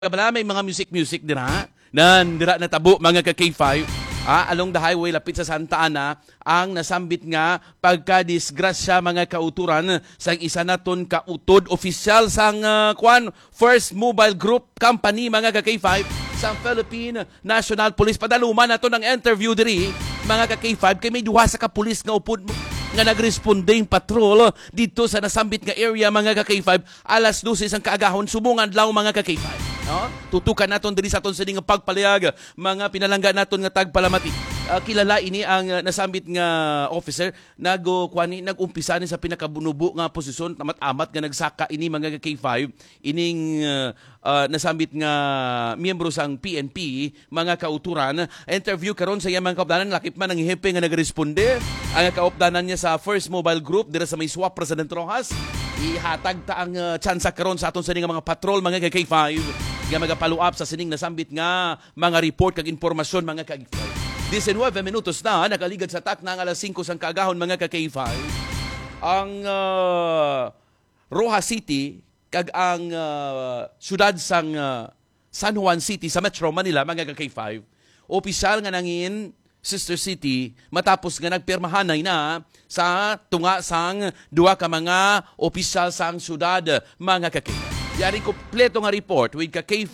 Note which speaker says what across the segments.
Speaker 1: Kabala may mga music dira dira natabo mga ka K5 along the highway lapit sa Santa Ana ang nasambit nga pagka-disgrasya mga kauturan sang isa naton kautod opisyal sang First Mobile Group Company mga ka K5 sa Philippine National Police. Padaluman nato ng interview diri mga ka K5 kay may duha sa ka pulis nga upod nga nagresponding patrol dito sa nasambit nga area mga ka K5 alas 12 sang kaagahon sumungan law mga ka K5. No? Tutukan naton diri sa aton sa nga pagpalayag mga pinalangga naton nga tagpalamati. Kilala ini ang nasambit nga officer nagumpisa ni sa pinakabunubo nga posisyon tamat-amat nga nagsaka ini mga K5 ining nasambit nga miyembro sang PNP mga kauturan. Interview karon sa iyang mga kaupdanan lakip man ang hepe nga nagresponde ang kaupdanan niya sa First Mobile Group dira sa may SWAP President Rojas. Ihatag ta ang tsansa karon sa aton sa mga patrol mga K5 nga magapalo up sa sining nasambit nga mga report kag impormasyon mga K5. 19 minutos na nakaligad sa tak na alas 5 sang kaagahon mga K5 ang Rojas City kag ang syudad sang San Juan City sa Metro Manila mga K5 opisyal nga nangin sister city matapos nga nagpirmahanay na sa tunga sang duha ka mga opisyal sang syudad mga K5. Yari kompleto nga report with K5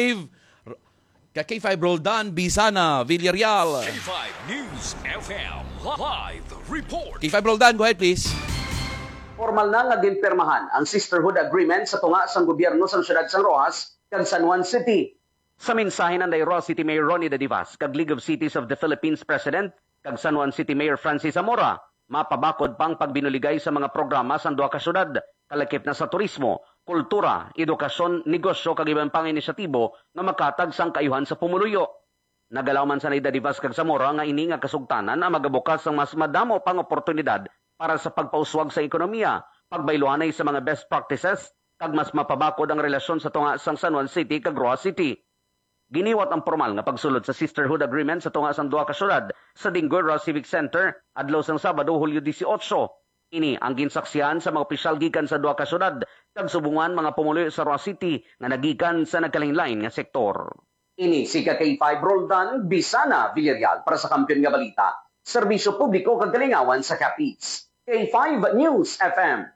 Speaker 1: Roldan, Bisana, Villarreal.
Speaker 2: K5 News FM Live Report.
Speaker 1: K5 Roldan, go ahead please.
Speaker 3: Formal na nga ginpirmahan ang Sisterhood Agreement sa tunga sang gobyerno sang siyudad sang Rojas kag San Juan City. Sa mensahe ng Rojas City Mayor Ronnie Dadivas kag League of Cities of the Philippines President kag San Juan City Mayor Francis Zamora, mapabakod pang pagbinuligay sa mga programa sa duha ka syudad, kalakip na sa turismo, kultura, edukasyon, negosyo kag ibang pang inisyatibo nga makatag sang kaayuhan sa pumuluyo. Nagalaw man sa Dadivas kag Zamora nga ini nga kasugtanan ang magabukas sang mas madamo pang oportunidad para sa pagpauswag sa ekonomiya, pagbayloanay sa mga best practices kag mas mapabakod ang relasyon sa tunga sang San Juan City kag Rojas City. Giniwat ang formal nga pagsulod sa Sisterhood Agreement sa tunga sang duha ka syudad sa Dingora Civic Center adlaw sang Sabado, Hulyo 18. Ini ang ginsaksihan sa mga opisyal gikan sa duha ka syudad kag subungan mga pumuloy sa Rojas City nga nagikan sa nagkalain-lain nga sektor. Ini si K5 Roldan, Bisana, Villarreal para sa Kampiyon nga Balita, Serbisyo Publiko kag Kalingawan sa Capiz. K5 News FM.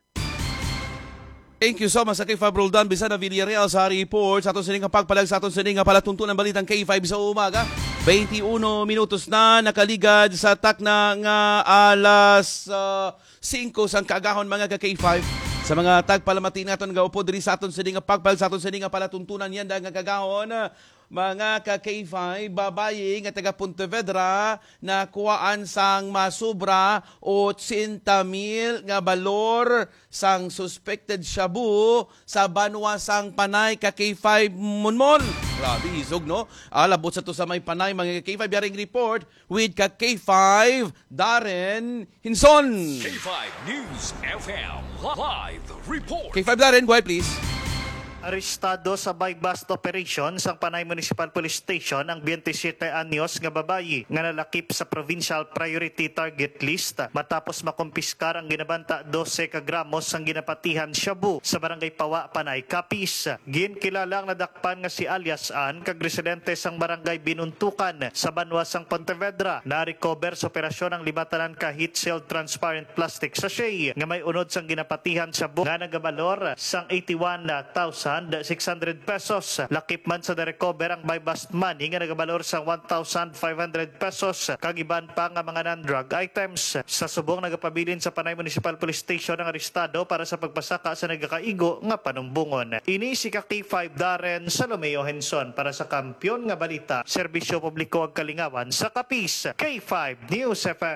Speaker 1: Thank you so much sa K5 Roldan, Bisana, Villarreal sa report sa aton sining pagpalag sa aton sining palatuntunan balitang K5 sa umaga. 21 minutos na nakaligad sa takna nga alas 5 sang kaagahon mga K5 sa mga tagpalamati naton nga upo diri sa aton sining pagpalag sa aton sining palatuntunan yan nga kagahon mga ka-K5, babayi nga taga Pontevedra na kuwaan sang masubra 80,000 nga balor sang suspected shabu sa banwa sang Panay ka-K5 Munmon. Grabe, isog no? Alabot sa to sa may Panay mga ka-K5 yaring report with ka-K5 Darren Hinson.
Speaker 2: K5 News FM Live Report.
Speaker 1: K5 Darren, go ahead please.
Speaker 4: Arestado sa buy-bust operation sa Panay Municipal Police Station ang 27 anyos nga babayi nga nalakip sa Provincial Priority Target List matapos makumpiskar ang ginabanta 12 ka gramos ang ginapatihan shabu sa Barangay Pawa, Panay, Capiz. Ginkilalang nadakpan nga si alias An kag residente sang Barangay Binuntukan sa Banwa sang Pontevedra na-recover sa operasyon ang limatanan ka heat-sealed transparent plastic sachet nga may unod sang ginapatihan shabu nga nagabalor sang 81,600 pesos. Lakip man sa na-recover ang buy-bust money nga nagabalor sa 1,500 pesos. Kagiban pa nga mga non-drug items. Sa subong nagapabilin sa Panay Municipal Police Station ang arestado para sa pagpasaka sa nagakaigo nga panumbungon. Ini si K5 Darren Salomeo Henson para sa Kampiyon nga Balita, Serbisyo Publiko ag Kalingawan sa Capiz. K5 News FM.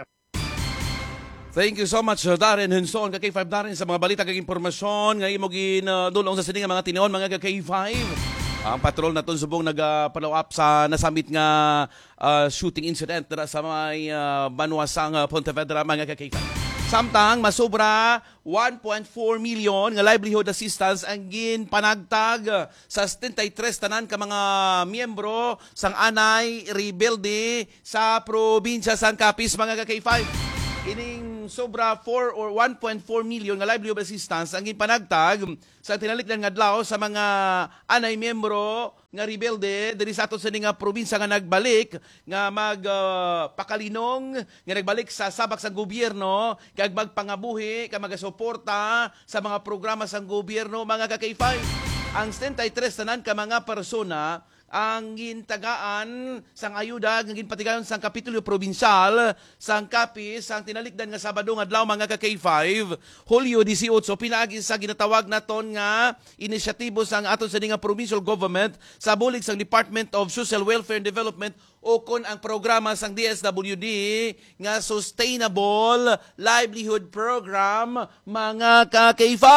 Speaker 1: Thank you so much, Darren Henson, K5 Darren, sa mga balita kag impormasyon nga imo ginulong sa sining mga tinuon mga K5. Ang patrol naton subong nag-follow up sa nasamit nga shooting incident sa may banwasang Pontevedra mga K5. Samtang masubra 1.4 million nga livelihood assistance ang ginpanagtag sa 73 tanan ka mga miyembro sang Anay Rebelde sa probinsya sang Capiz mga K5. Ining sobra 4 or 1.4 million nga livelihood assistance ang gipanagtag sa tinalikdan nga adlaw sa mga anay miyembro nga rebelde diri sa ato sa nga probinsya nga nagbalik nga magpakalinong nga nagbalik sa sabak sa gobyerno kag magpangabuhi kag magasuporta sa mga programa sa gobyerno mga ka-K5. Ang 73 tanan ka mga persona ang gintagaan sang ayuda nga ginpatigayon sang kapitulo probinsyal sang kapis sang tinalikdan nga Sabado nga adlaw mga ka-K5 Hulyo 18 pinaagi sa ginatawag naton nga inisyatibo sang aton sa nga provincial government sa bulig sang Department of Social Welfare and Development o kon ang programa sang DSWD nga Sustainable Livelihood Program mga ka-K5.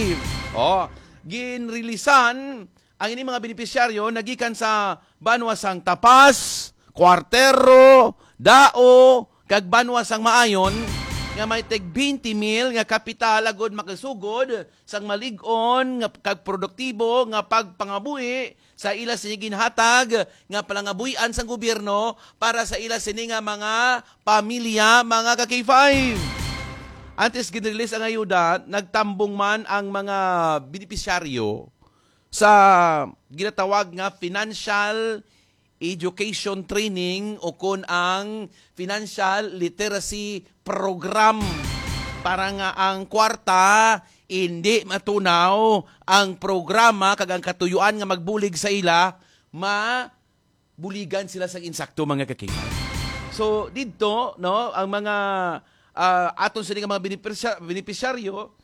Speaker 1: Ginrilisan ang ini mga benepisyaryo nagikan sa banwa sang Tapas, Cuartero, Dao, kag banwa sang Maayon nga may teg 20,000 nga kapital agod makasugod sang malig-on nga kag produktibo nga pagpangabuhi sa ila sini ginhatag nga palangabuhian sang gobyerno para sa ila sini nga mga pamilya mga ka-K5. Antes ginrelease ang ayuda, nagtambong man ang mga benepisyaryo sa ginatawag nga financial education training o kun ang financial literacy program para nga ang kwarta hindi matunaw ang programa kag ang katuyuan nga magbulig sa ila mabuligan sila sa insakto mga ka-K5. So didto no ang mga aton sa mga benepisyaryo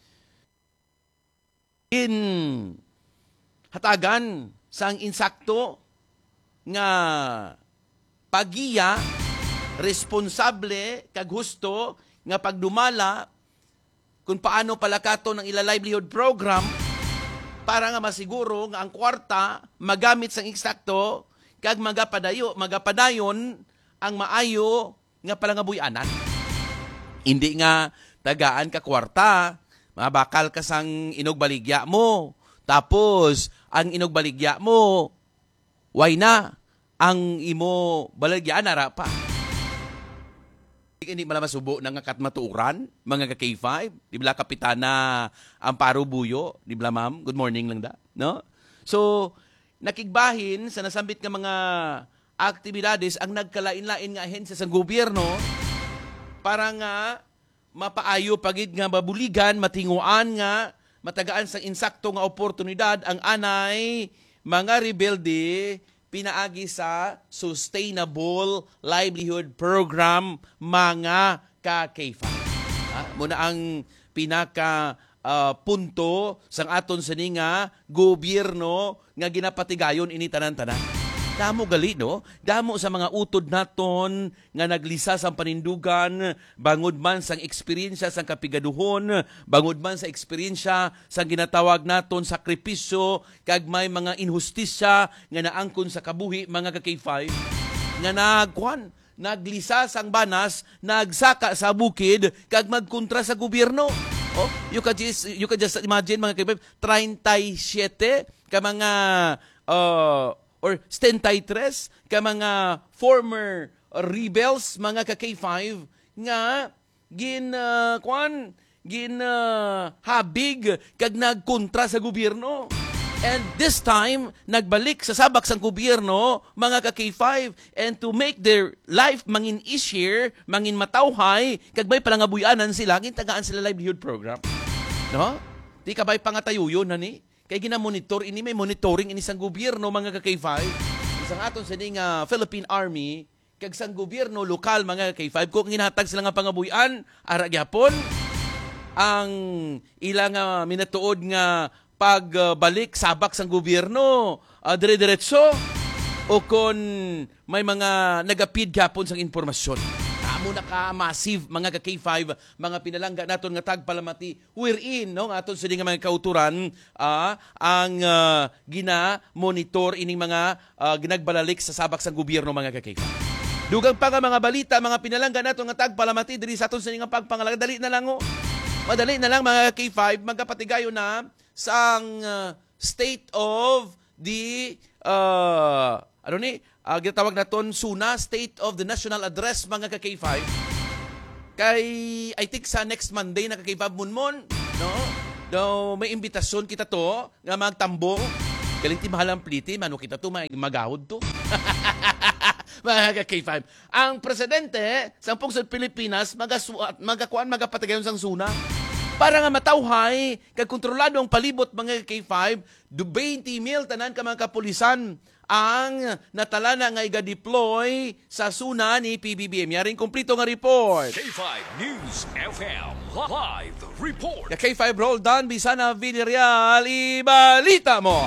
Speaker 1: in hatagan sang insakto nga pagiya responsable kag husto nga pagdumala kung paano palakato ng ila livelihood program para nga masiguro nga ang kwarta magamit sang insakto kag magapadayon ang maayo nga palangabuy-anan. Hindi nga tagaan ka kwarta, mabakal ka sang inogbaligya mo. Tapos, ang inogbaligya mo, why na? Ang imo baligya nara pa. Hindi mala masubo ng katmaturan, mga ka-K5. Di ba Kapitana Amparo Buyo? Di ba ma'am? Good morning lang da. No? So, nakigbahin sa nasambit nga mga aktibidades ang nagkalain-lain nga ahensya sa gobyerno para nga mapaayo pagid nga babuligan, matinguan nga, matagaan sa insakto nga oportunidad ang anay mga rebelde pinaagi sa Sustainable Livelihood Program mga ka-K5. Muna ang pinaka punto sang aton sa nga gobyerno nga ginapatigayon ini tanan-tanan. Damo gali, no? Damo sa mga utod naton nga naglisa sa panindugan, bangod man sang eksperyensya sang kapigaduhon, bangod man sa eksperyensya sang ginatawag naton sakripisyo, kag may mga inhustisya nga naangkon sa kabuhi, mga ka-K5, nga naglisa sang banas, nagsaka sa bukid, kag magkontra sa gobyerno. Oh, you can just imagine, mga K5, 37 ka mga or 73 ka mga former rebels, mga ka-K5 nga habig kag nagkontra sa gobyerno. And this time nagbalik sa sabak sang gobyerno, mga ka-K5, and to make their life mangin easier, mangin matawhay, kag may palangabuyanan sila, gintagaan sila livelihood program. No? Di ka ba'y pangatayuyon na ni? Kaya ginamonitor, ini may monitoring ini sang gobyerno, mga ka-K5. Isang aton sa nga Philippine Army, kag sang gobyerno lokal, mga ka-K5, kung ginhatag sila nga pangabuyan, ara gyapon ang ilang minatuod nga pagbalik sabak sang gobyerno, dire-diretso, o kung may mga nagapid gyapon sang informasyon. Amo na ka massive, mga ka-K5, mga pinalangga naton nga tagpalamati wherein no aton sa nga mga kauturan ang gina-monitor ining mga ginagbalalik sa sabak sa gobyerno, mga ka-K5. Dugang pa nga mga balita, mga pinalangga naton nga tagpalamati diri sa aton sa nga pagpangalaga, dali na lang madali na lang, mga K5, magkapatigayo na sa state of the ginatawag naton SUNA, State of the National Address, mga ka-K5, kay I think sa next Monday na kay Bob Munmon, no? Daw may imbitasyon kita to nga magtambong. Galing ti mahalang pliti, mano kita to magahod to. Mga K5. Ang presidente sa pungsod Pilipinas magapatagayon sang suna. Para nga matawhay kag kontrolado ang palibot mga K5, 20 mil tanan ka mga kapulisan ang natala na nga iga-deploy sa suna ni PBBM. Yaring kumplito nga report.
Speaker 2: K5 News FM Live Report.
Speaker 1: K5 Roldan, Bisana Villarreal, ibalita mo.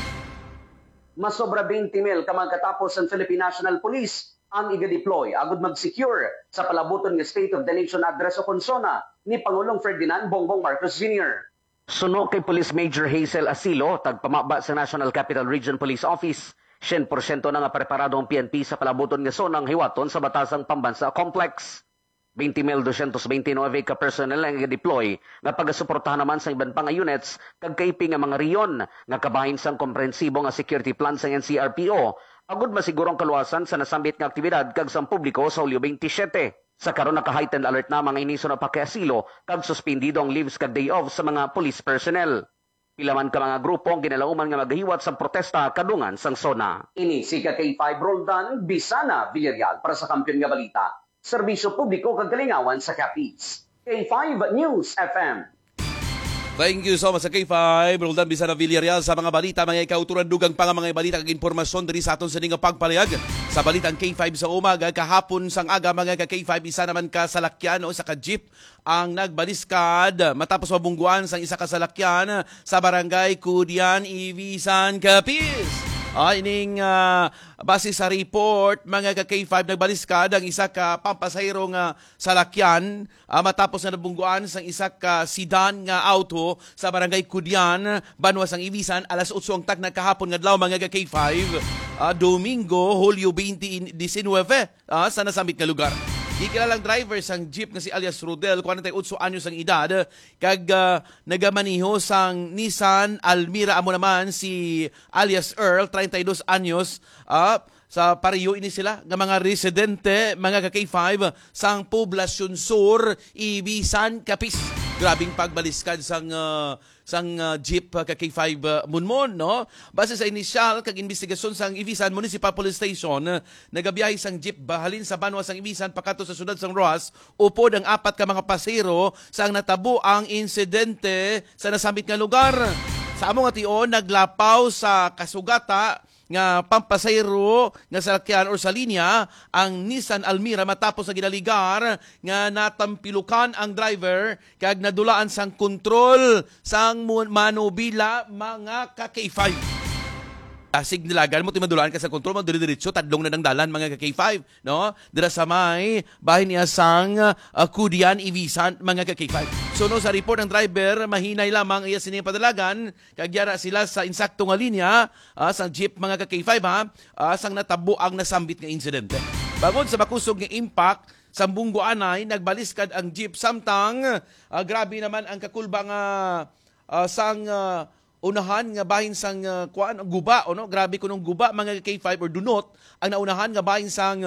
Speaker 3: Mas sobra 20 mil kamang katapos ang Philippine National Police ang iga-deploy agud mag-secure sa palabuton nga State of the Nation address o konsona ni Pangulong Ferdinand Bongbong Marcos Jr. Suno kay Police Major Hazel Asilo, tagpamaba sa National Capital Region Police Office, 100% na nga preparado ang PNP sa palabuton nga sonang hiwaton sa Batasang Pambansa Complex. 20,229 ka personnel ang i-deploy nga pagasuportahan naman sa iban pang units kag kaiping nga mga riyon nga kabahin sang komprehensibo nga security plan sa NCRPO agud masigurong kaluwasan sa nasambit nga aktibidad kag sang publiko sa Hulyo 27. Sa karon naka-heightened alert na mga iniso na pakiasilo kag suspendido ang leaves kag day off sa mga police personnel. Pilaman ka mga grupo ang ginalauman nga maghiwat sa protesta kadungan sang sona. Ini si K5 Roldan, Bisana Villarreal para sa Kampiyon nga Balita. Serbisyo publiko kag kalingawan sa Capiz. K5 News FM.
Speaker 1: Thank you so much sa K5. Roldan Bisana Villarreal sa mga balita, mga ikauturan dugang pa nga mga balita kag impormasyon diri sa aton sa nga pagpalayag. Sa balitang K5 sa umaga, kahapon sang aga mga K5, isa naman ka salakyan o sa ka-jeep ang nagbaliskad matapos mabungguan sang isa ka salakyan sa barangay Kudian, Ibisan, Capiz. Ining base sa report, mga ka-K5 nagbaliskad ang isa ka pampasahero nga salakyan matapos na nabungguan sa isa ka sedan nga auto sa barangay Kudian, Banwa sang Ibisan, alas 8 ang tag na kahapon nga adlaw mga ka-K5, Domingo, Hulyo 2019, sa nasambit nga lugar. Ikilalang driver sang jeep nga si alias Rodel, 48 anyos ang edad, kag nagamaniho sang Nissan Almira. Amo naman si alias Earl, 32 anyos, sa pariyo ini sila nga mga residente, mga ka-K5 sang Poblacion Sur, Ibisan, Capiz. Grabing pagbaliskad sang jeep ka-K5 Munmon, no? Base sa inisyal kag investigasyon sang Ibisan Municipal Police Station, nagabiyahe sang jeep bahalin sa Banwa sang Ibisan pakato sa syudad sang Roas, upod ang 4 ka mga pasero sang natabo ang insidente sa nasambit nga lugar. Sa among ation, naglapaw sa kasugata nga pampasayro nga salakyan or sa linya ang Nissan Almira matapos sa ginaligar nga natampilukan ang driver kag nadulaan sang kontrol sang manubila mga ka-K5. Signilagan mo timadulaan ka sa kontrol mo dire-diretso tadlong na ng dalan mga ka-K5, no? Dira sa may bahin niya sang Kudian, Ibisan, mga ka-K5. So no, sa report ng driver, mahinay lamang iya sining padalagan kag yara sila sa insakto nga linya sang jeep mga ka-K5 sang natabo ang nasambit nga insidente. Bangod sa makusog nga impact sa bungguanay, nagbaliskad ang jeep samtang grabe naman ang kakulba nga sang unahan nga bahin sang guba, no? Grabe kunong guba mga K5 or dunot ang naunahan nga bahin sang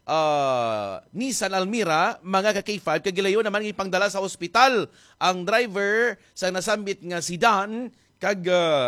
Speaker 1: Nissan Almira, mga ka-K5, kagilayo naman ipangdala sa ospital ang driver sa nasambit nga sedan kag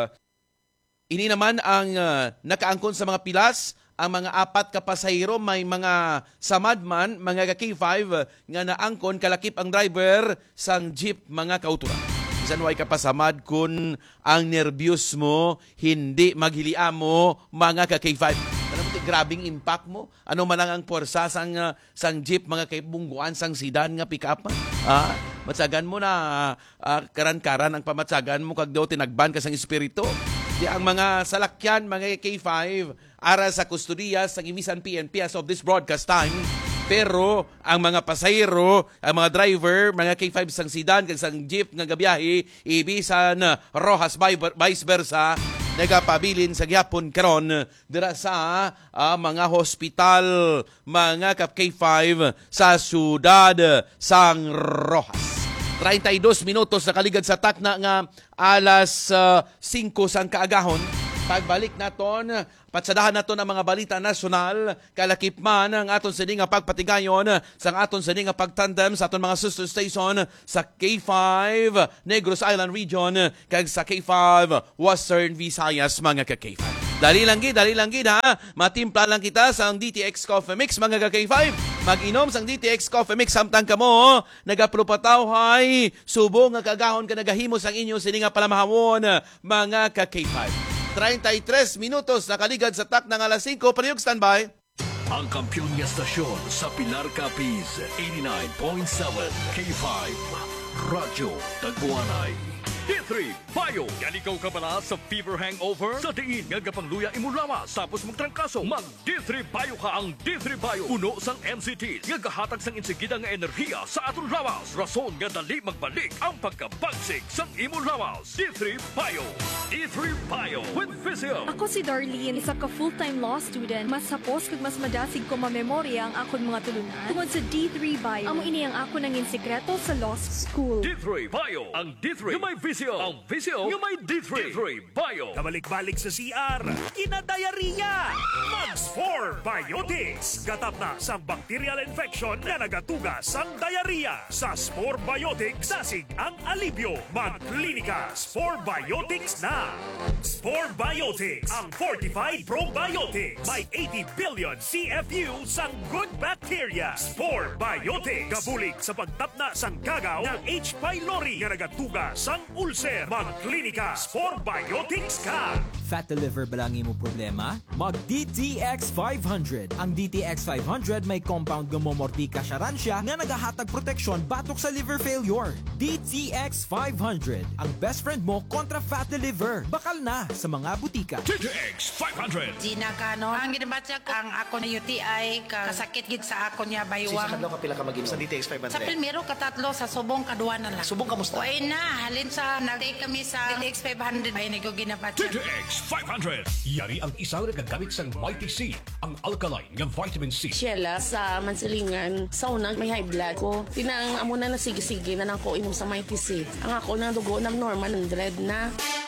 Speaker 1: ini naman ang nakaangkon sa mga pilas. Ang mga 4 ka pasahero may mga samadman, mga ka-K5 nga naangkon kalakip ang driver sang jeep, mga kauturan. Bisan way kapasamad kun ang nervyos mo hindi maghiliam mo, mga ka-K5. Ano mo grabing impact mo? Ano man lang ang puwersa sang jeep, mga kaibungguan sang sedan nga pick-up? Matsagan mo na karan-karan ang pamatsagan mo kag daw tinagban ka sang espiritu. Di ang mga salakyan, mga K5 ara sa kustudiya sang Ibisan PNP as of this broadcast time. Pero ang mga pasahero, ang mga driver, mga K5 sang sedan kag sang jeep nga gabiyahe, Ibisan, Rojas, vice versa, nagapabilin sa gyapon karon dira sa mga hospital, mga K5 sa syudad sang Rojas. 32 minutos na kaligad sa takna nga alas 5 sang kaagahon. Pagbalik naton, patsadahan naton ang mga balita nasyonal, kalakip man ang aton sini nga pagpatigayon sa aton sini nga pagtandem sa aton mga sister station sa K5 Negros Island Region kag sa K5 Western Visayas mga ka-K5. Dali lang gid ha. Matimpla lang kita sa DTX Coffee Mix mga ka-K5. Mag-inom sang DTX Coffee Mix samtang kamo nagapropataw hay subo nga kagahon ka nagahimos ang inyo sini nga palamahawon mga ka-K5. 33 minutos nakaligad sa tak ng alas 5. Pariyog standby.
Speaker 2: Ang kampiyon niya stasyon sa Pilar Capiz, 89.7 K5 Radyo Tagbuanay. D3 Bio. Yan ikaw ka bala sa fever hangover? Sa diin nga kapangluya imo lawas tapos magtrangkaso. Mag D3 Bio ka ang D3 Bio. Puno sang MCT nga gahatag sang insigida nga enerhiya sa aton lawas. Rason nga dali magbalik ang pagkabagsik sang imo lawas. D3 Bio. D3 Bio with Physio.
Speaker 5: Ako si Darlene, isa ka full-time law student. Mas hapos kag mas madasig ko mamemorya ang akon mga tulunan tungod sa D3 Bio. Amo ini ang ako nangin sekreto sa law school.
Speaker 2: D3 Bio. Ang D3 nga may Physio. Ang Physio nga may D3. D3 Bio.
Speaker 6: Kabalik-balik sa CR, kinadayariya! Max 4 Biotics. Gatap na sa bacterial infection na nagatugas ang diarrhea. Sa Spore Biotics, dasig ang alibyo. Mag-klinika, Spore Biotics na! Spore Biotics, ang fortified probiotics. May 80 billion CFU sang good bacteria. Spore Biotics. Kabulig sa pagtapna sang kagaw ng H. pylori nga nagatugas sang ulcer. Mag-klinika, Spore Biotics ka!
Speaker 7: Fatty liver ba lang mo problema? Mag DTX 500. Ang DTX 500 may compound nga momortika siya nga nagahatag proteksyon batok sa liver failure. DTX 500. Ang best friend mo kontra fatty liver. Bakal na sa mga butika.
Speaker 2: DTX 500.
Speaker 8: Gina ka, no? Ang ginabatsyak ang ako na UTI, kasakit gid sa ako niya baywang.
Speaker 9: Sa kapila ka mag-inom? Sa DTX 500?
Speaker 8: Sa primero, katatlo, sa subong, kaduwa na lang.
Speaker 9: Subong kamusta?
Speaker 8: Uy na, halin sa, nag-take kami sa DTX 500. Ay, nag ginabatsyak.
Speaker 2: DTX 500. Yari ang isang nagagamit sa Mighty C, ang alkaline nga vitamin C.
Speaker 10: Sheila, sa mansilingan, sauna, may high blood ko. Tinang amo na sige-sige na nang ko inom sa Mighty C. Ang ako na dugo ng normal, 100 na.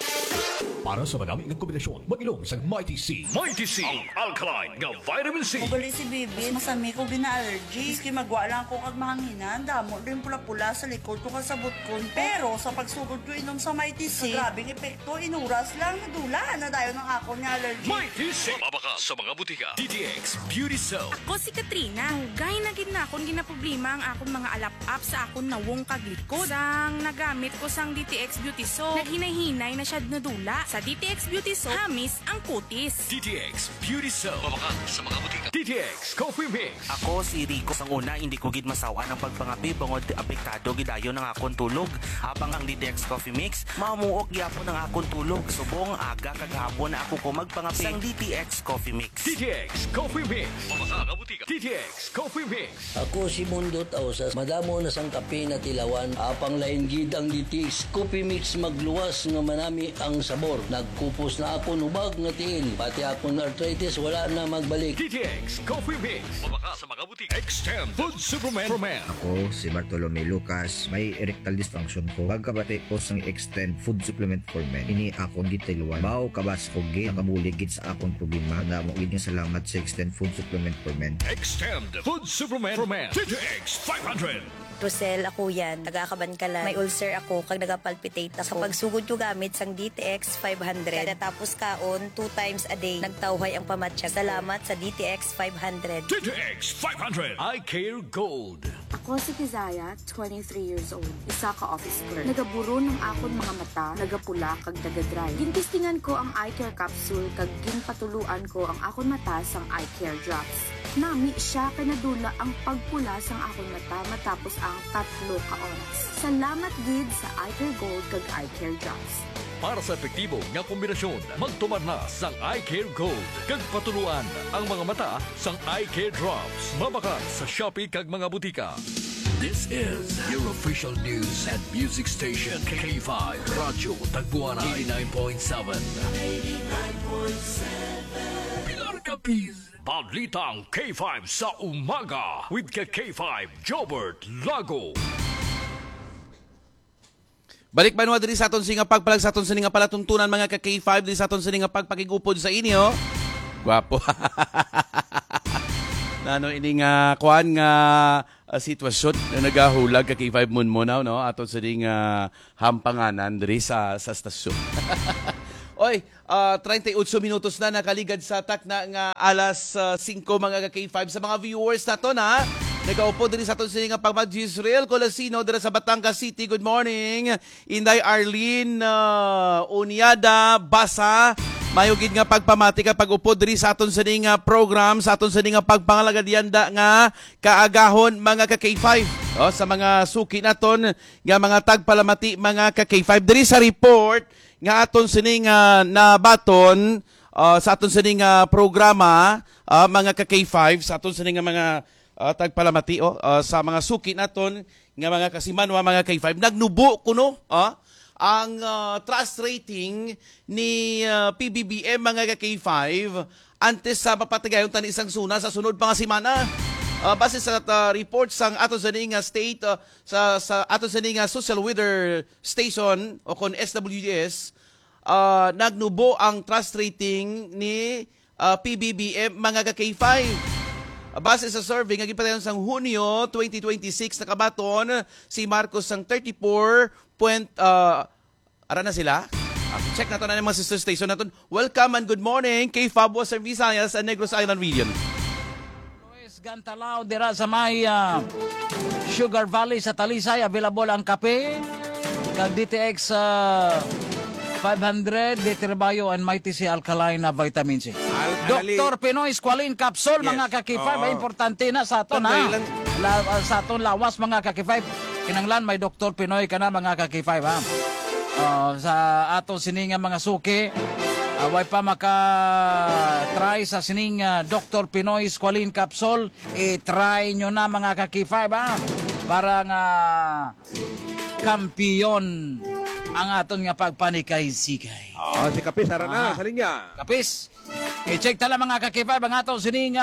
Speaker 2: Para sa madami ng kombinasyon, mag-ilong sa Mighty C. Mighty C, ang alkaline nga vitamin C.
Speaker 11: Magali si Bibi, masami ko gina-allergy. Iski magwa lang ko kag mahanginan. Damo rin pula-pula sa likod ko kasabot ko. Pero sa pagsugod ko inom sa Mighty C, grabing epekto, inuras lang, nadula na tayo ng ako niya allergy.
Speaker 2: Mighty C. Mabaka sa mga butika. DTX Beauty Soap.
Speaker 5: Ako si Katrina. Hugay na gid na akong ginaproblema ang akong mga alap-up sa akong nawong kaglikod. Sang nagamit ko sang DTX Beauty Soap, naghinay-hinay na siya nadula. Sa DTX Beauty Soap, hamis ang kutis.
Speaker 2: DTX Beauty Soap. Mabaka sa mga butika. DTX Coffee Mix.
Speaker 12: Ako si Rico. Sang una, hindi ko gid masawa ng pagpangapi bangod apektado gidayon ng akong tulog. Habang ang DTX Coffee Mix, mamuok gyapon ang akong tulog. Subong aga kagahapon na ako ko magpangapi sang DTX Coffee Mix.
Speaker 2: DTX Coffee Mix. Mabaka nga butika. DTX Coffee Mix.
Speaker 13: Ako si Mundo Tausas. Madamo na sang kape na tilawan. Apang lain gid ang DTX Coffee Mix magluwas nga manami ang sabor. Nagkupos na ako nubag nga tiil. Pati ako na arthritis wala na magbalik.
Speaker 2: DTX Coffee Mix. Mabaka sa mga butika. Extend Food Superman for Men.
Speaker 14: Ako si Bartolome Lucas. May erectile dysfunction ko. Pagkabati ko sang Extend Food Supplement for Men. Ini akong gitiluan. Bao kabas ko gid nakabuligid sa akong problema. Damo gid nga salamat sa Extend Food Supplement for Men.
Speaker 2: Extend Food Superman for Men. DTX 500.
Speaker 15: Rosel, ako yan. Taga-Kabankalan. May ulcer ako kag nagapalpitate ako. Sa pagsugod ko gamit sang DTX 500. Kada tapos kaon, 2 times a day. Nagtawhay ang pamatsyag. Salamat sa DTX 500.
Speaker 2: DTX 500. I Care Gold.
Speaker 16: Ako si Kizaya, 23 years old. Isa ka office clerk. Nagaburo ng akon mga mata, nagapula kag nagadry. Gintistingan ko ang eye care capsule kag ginpatuluan ko ang akon mata sang eye care drops. Nami siya kay nadula ang pagpula sang akon mata matapos ang 3 ka oras. Salamat gid sa eye care gold kag eye care drops.
Speaker 2: Para sa epektibo nga kombinasyon, magtumar na sang Eye Care Gold. Kag patuluan ang mga mata sang Eye Care Drops. Mabaka sa Shopee kag mga butika. This is your official news and music station, K5 Radyo Tagbuanay 89.7. Pilar Capiz. Balitang K5 sa umaga with K5 Jobert Lago.
Speaker 1: Balik ba diri sa aton singa pagpalag sa aton sininga palatuntunan mga ka K5 diri sa aton sininga pagpakigupod sa inyo. Gwapo. Nano ini nga kuan nga sitwasyon na nagahulag ka K5 mo no aton sining hampanganan diri sa stasyon. Oy, 38 minutos na nakaligad sa tak na nga alas 5 mga ka K5 sa mga viewers nato na. Nagaupo din sa aton sininga pagmad Israel Colasino dira sa Batangas City. Good morning. Inday Arlene Uniada Basa. Mayugid nga pagpamati ka pag-upo diri sa aton sininga program sa aton sininga pagpangalagadianda nga kaagahon mga ka K5. Sa mga suki naton nga mga tagpalamati mga ka K5 diri sa report nga aton sininga nabaton sa aton sininga programa mga ka K5 sa aton sininga mga tagpalamati sa mga suki naton nga mga kasimanwa mga K5 nagnubo kuno ang trust rating ni PBBM mga K5 antes sa mapatagayon tani isang suna sa sunod pa nga semana. Base sa report sang ato sa state sa ato sa social weather station o kon SWS nagnubo ang trust rating ni PBBM mga K5. Base sa survey nga gipadayon sang Hunyo 2026 nakabaton si Marcos sang 34 ara na sila. Check nato na ng mga sister station naton. Welcome and good morning kay Fabo sa Visayas and Negros Island region.
Speaker 9: Luis Gantalao dira sa may Sugar Valley sa Talisay available ang kape kag DTX 500 Deterbayo and Mighty C Alkaline na vitamin C. Dr. Pinoy Squalene Capsule mga ka-K5 ay importante na sa aton sa aton lawas mga ka-K5. Kinanglan may Dr. Pinoy kana mga ka-K5 ha. Sa aton sininga mga suki way pa maka-try sa sining Dr. Pinoy Squalene Capsule i-try nyo na mga ka-K5 ha. Para nga kampiyon ang aton nga pagpanikay-sikay.
Speaker 17: Si Kapis, ara na, sa linya.
Speaker 9: Kapis, i-check tala mga kakipay, mga aton sining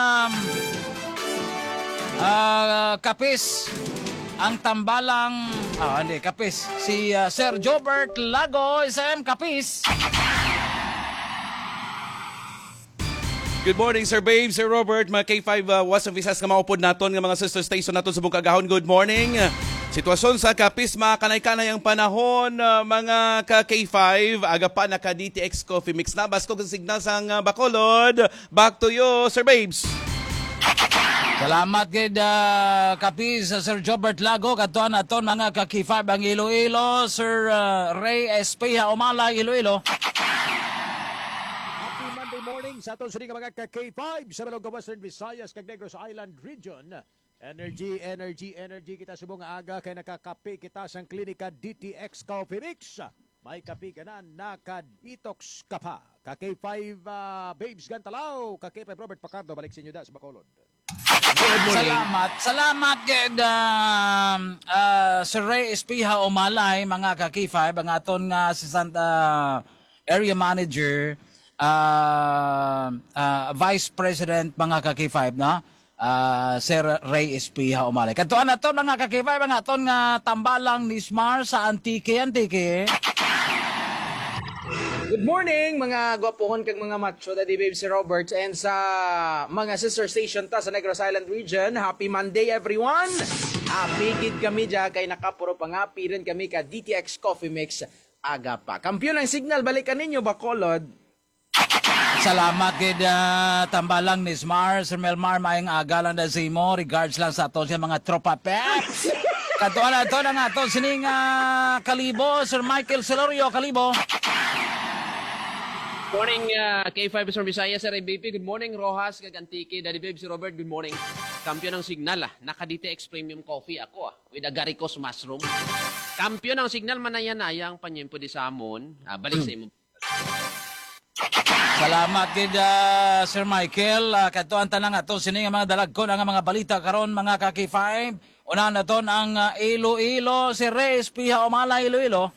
Speaker 9: Kapis, ang tambalang, Kapis, si Sir Jobert Lago, SM Kapis.
Speaker 1: Good morning, Sir Babe, Sir Robert, mga K5 wasang visas nga maupod naton nga mga sister station naton sa Bukagahon. Good morning. Sitwasyon sa Kapis, kanay-kanay ang panahon, mga ka-K5, aga pa naka DTX Coffee Mix na. Basko sa signal sang Bacolod. Back to you, Sir Babes.
Speaker 9: Salamat kay Kapis, Sir Jobert Lago, katuan naton mga ka-K5 ang Iloilo, Sir Ray Espeja Umala, Iloilo.
Speaker 17: Happy Monday morning sa aton sining mga ka-K5 sa Balog Western Visayas kag Negros Island region. Energy kita subong aga kay nakakape kita sang klinika DTX Coffee Mix. May kape ka na naka-detox ka pa. Ka-K5 Babes Gantalao, ka-K5 Robert Pacardo, balik sa inyo da sa Bacolod.
Speaker 9: Salamat kay Sir Ray Espiha Umalay, mga ka-K5, ang aton nga assistant area manager, vice president mga ka-K5 na. Sir Ray Espiha Umalay. Katuan na to mga kakibay, mga aton nga tambalang ni Smar sa Antique.
Speaker 18: Good morning mga gwapohon kag mga macho, Daddy Babe si Robert, and sa mga sister station ta sa Negros Island region. Happy Monday everyone. Happy gid kami dya kay nakapuro pangapi rin kami ka DTX Coffee Mix aga pa. Kampiyon ang signal, balikan ninyo Bacolod.
Speaker 9: Salamat kay tambalang ni Smar, Sir Melmar, maayong aga lang na sa imo. Regards lang sa ato siya mga tropa peps. Katuan na ito ng ato sining Kalibo, Sir Michael Celorio, Kalibo.
Speaker 19: Morning, K5 from Visayas, Sir MVP. Good morning, Rojas, Kagantiki, Daddy Babe, si Robert. Good morning. Kampiyon ng signal, Naka-DTX Premium Coffee ako, with agaricos mushroom. Kampiyon ng signal, manayanayang panyempo di samon. Balik sa imo.
Speaker 9: Salamat kay Sir Michael. Katuan tanang ato sining mga dalagkon ang mga balita karon mga ka-K5. Unahan naton ang Iloilo, si Reyes Piha Umala, Iloilo.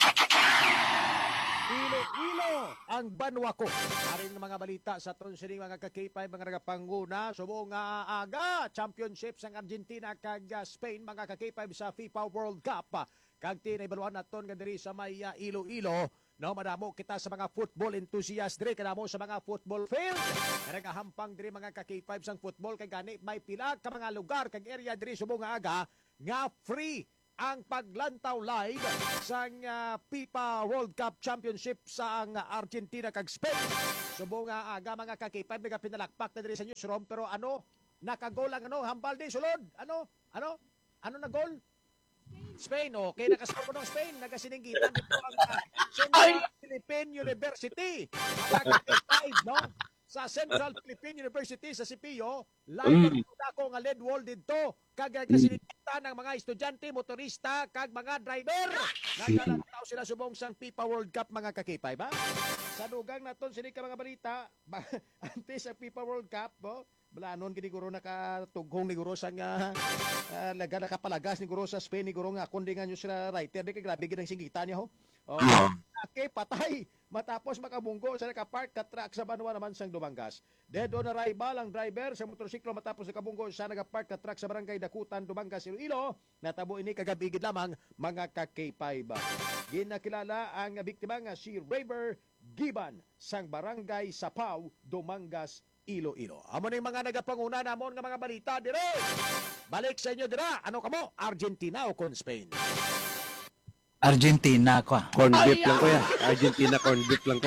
Speaker 17: Iloilo ang banwako. Aring mga balita sa aton sining mga ka-K5 mga nagapanguna subong aga championship sang Argentina kag Spain mga ka-K5 sa FIFA World Cup. kag tinaibaluan naton nga diri sa may Iloilo. No, madamo kita sa mga football enthusiast diri, kanamo sa mga football field. Nagahampang diri mga ka-K5 sang football kay gani may pila ka mga lugar kag area diri subong nga aga nga free ang paglantaw live sang FIFA World Cup Championship sa ang Argentina kag Spain. Subong nga aga mga ka-K5 nagapinalakpak na diri sa newsroom pero nakagol ang hambal di sulod. Ano na gol? Spain, okay, nakasama ko ng Spain, nagasininggitan dito ang Central Philippine University. No? Sa Central Philippine University sa CPO, live ako nga lead wall dito, kag kasininggitan ng mga estudyante, motorista, kag mga driver. Nagalantaw sila subong sang FIFA World Cup mga ka-K5, ha? Sa dugang naton sini ka mga balita, antes sa FIFA World Cup, balanon gini guro nakatughong ni guro sang nakapalagas ni guro sa Spain ni guro nga kundi nga nyo sila writer di kay grabe gid ang singitan niya ho. Okay, patay matapos makabunggo sa nakapark ka truck sa Banwa naman sang Dumangas. Dead on arrival ang driver sa motorsiklo matapos nakabunggo sa nakapark ka truck sa barangay Dakutan, Dumangas, Iloilo. Natabo ini kagabi gid lamang mga ka-K5. Ginakilala ang biktima nga si Raver Giban sang barangay Sapaw, Dumangas, Iloilo. Amo na yung mga nagapanguna namon nga mga balita dire. Balik sa inyo dira. Ano kamo? Argentina o kon Spain?
Speaker 9: Argentina ko.
Speaker 20: Corn beef lang ko yan. Argentina corn beef lang ko.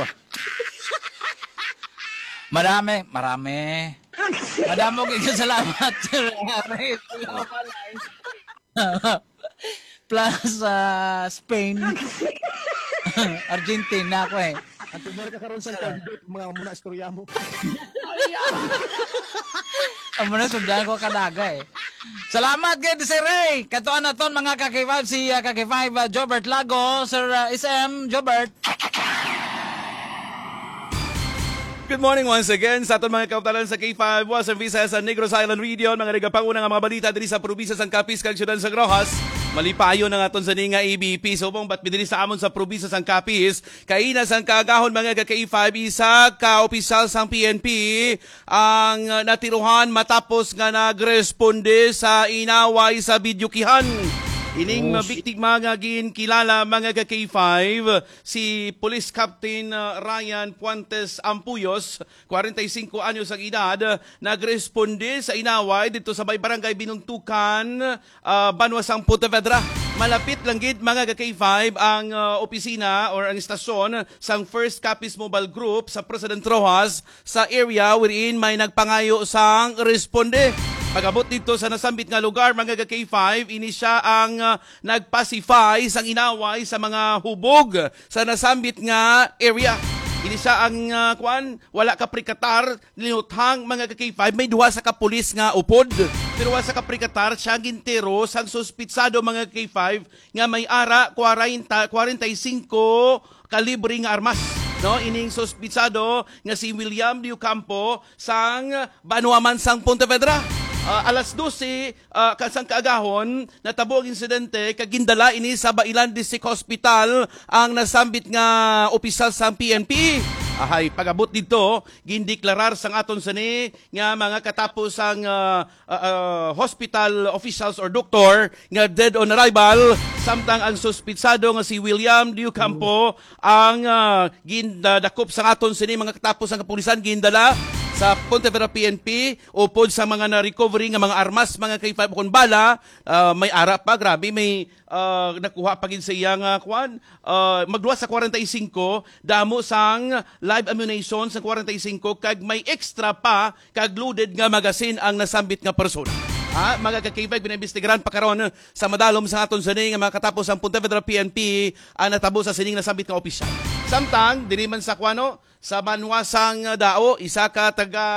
Speaker 9: Marami. Madamo kayo salamat. Plus Spain. Argentina ko eh.
Speaker 17: At tumor ka karon sa corn beef, mga muna istorya mo.
Speaker 9: Ang muna sundan ko kadaga eh. Salamat kay Sir Ray. Katuan na ton mga ka-K5 si ka-K5 Jobert Lago, Sir SM Jobert.
Speaker 1: Good morning once again sa aton mga kautalan sa K5, Western Visayas sa Negros Island Region, mga nagapanguna nga mga balita diri sa probinsya sang Capiz kag siyudad sa Rojas. Malipayo na nga aton sa ninga ABP subong bat bidiri sa amon sa probinsya sang Capiz. Kaina sang kaagahon mga ka-K5 isa ka opisyal sang PNP ang natiruhan matapos nga nagresponde sa inaway sa videokihan. Ining biktima nga ginkilala mga ka-K5 si Police Captain Ryan Puentes Ampuyos, 45 anyos ang edad, nagresponde sa inaway dito sa may barangay Binuntukan, Banwasang Pontevedra. Malapit lang gid mga ka-K5 ang opisina or ang istasyon sang First Capiz Mobile Group sa President Rojas sa area wherein may nagpangayo sang responde. Pag-abot dito sa nasambit nga lugar, mga ka-K5, ini siya ang nagpacify sang inaway sa mga hubog sa nasambit nga area. Ini siya ang wala ka prikatar, linuthang mga ka-K5, may duha sa kapulis nga upod. Pero sa kaprikatar, siya gintero sang suspitsado mga K5 nga may ara 45 kalibre nga armas. No, ining suspitsado nga si William Di Ocampo sang Banuaman sang Pontevedra. Alas 12 kasang kaagahon natabo ang insidente kagindala ini sa Bailan District Hospital ang nasambit nga opisyal sa PNP. Ahay pagabot dito gindeklarar sang aton sani nga mga katapos ang hospital officials or doktor nga dead on arrival samtang ang suspitsado nga si William Di Ocampo ang gindakop sang aton sani mga katapos ang kapulisan gindala sa Pontevedra PNP upod sa mga na-recovery nga mga armas, mga K5 kung bala, may ara pa, grabe, may nakuha pa gid sa iyang magluwas sa 45, damo sang live ammunition sa 45, kag may extra pa, kag loaded nga magazine ang nasambit nga persona. Mga ka-K5, binimbestigaran pa karon sa madalom sa aton sining nga makatapos ang Pontevedra PNP ang natabo sa sining nasambit nga opisyal. Samtang, diniman sa sa Banwasang Dao, isa ka taga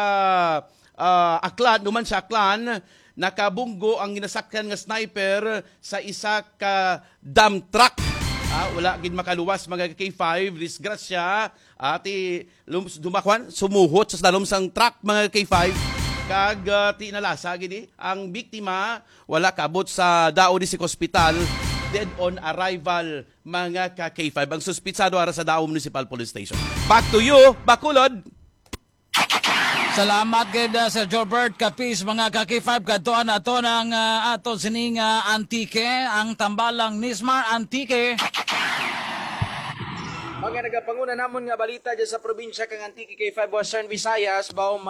Speaker 1: Aklan, numan sa Aklan, nakabunggo ang ginasakyan nga sniper sa isa ka dump truck. Wala gid makaluwas mga K5, disgrasya, dumakwan, sumuhot sa dalom sang truck mga K5. Kag tinalasa gini ang biktima wala kabot sa Dao District Hospital, dead on arrival mga ka-K5 ang suspitsado ara sa Dao Municipal Police Station. Back to you, Bacolod.
Speaker 9: Salamat kay Sir Jorbert Kapis mga kaki-5 kadtuan ato ng ato sining Antique ang tambalang Nismar Antique.
Speaker 18: Mga nagapanguna namon nga balita dyan sa probinsya kang Antique kay 5 Western Visayas bao